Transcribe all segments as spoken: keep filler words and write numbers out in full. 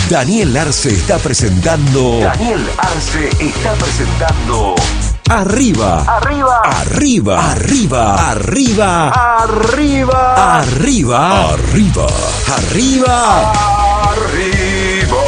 Daniel Arce está presentando. Daniel Arce está presentando. Arriba. Arriba. Arriba. Arriba. Arriba. Arriba. Arriba. Arriba. Arriba. Arriba.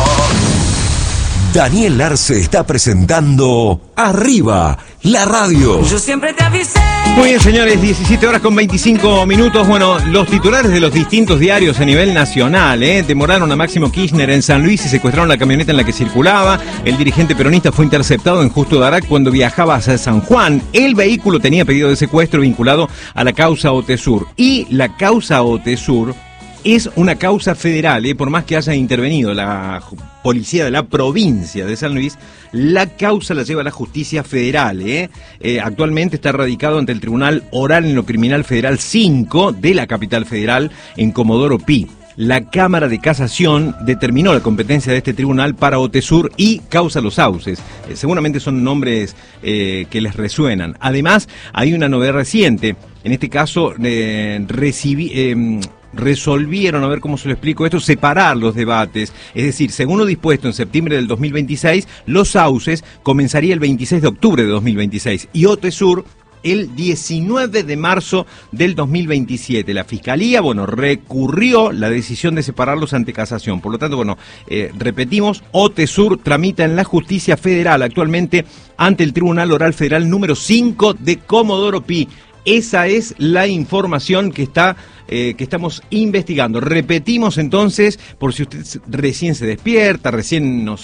Daniel Arce está presentando Arriba, la radio. Yo siempre te avisé. Muy bien, señores, diecisiete horas con veinticinco minutos. Bueno, los titulares de los distintos diarios a nivel nacional, ¿eh? Demoraron a Máximo Kirchner en San Luis y secuestraron la camioneta en la que circulaba. El dirigente peronista fue interceptado en Justo Darac cuando viajaba hacia San Juan. El vehículo tenía pedido de secuestro vinculado a la causa OTESUR. Y la causa OTESUR es una causa federal, ¿eh? Por más que haya intervenido la policía de la provincia de San Luis, la causa la lleva la justicia federal, ¿eh? Eh, actualmente está radicado ante el Tribunal Oral en lo Criminal Federal cinco de la capital federal en Comodoro Pi. La Cámara de Casación determinó la competencia de este tribunal para OTESUR y Causa Los Sauces. Eh, seguramente son nombres eh, que les resuenan. Además, hay una novedad reciente. En este caso, eh, recibí... Eh, resolvieron, a ver cómo se lo explico esto, separar los debates. Es decir, según lo dispuesto en septiembre del dos mil veintiséis, Los Sauces comenzaría el veintiséis de octubre de dos mil veintiséis y OTESUR el diecinueve de marzo del dos mil veintisiete. La Fiscalía, bueno, recurrió la decisión de separarlos ante casación. Por lo tanto, bueno, eh, repetimos, OTESUR tramita en la justicia federal actualmente ante el Tribunal Oral Federal número cinco de Comodoro Pi. Esa es la información que está eh, que estamos investigando. Repetimos entonces, por si usted recién se despierta, recién nos